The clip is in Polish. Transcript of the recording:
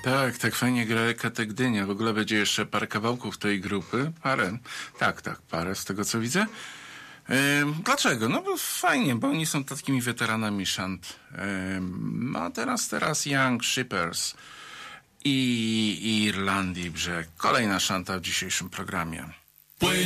Tak, tak fajnie gra Eka Gdynia. W ogóle będzie jeszcze parę kawałków tej grupy. Parę. Tak, parę z tego co widzę. Dlaczego? No bo fajnie, bo oni są takimi weteranami szant. A teraz Young Shippers i Irlandii Brzeg. Kolejna szanta w dzisiejszym programie.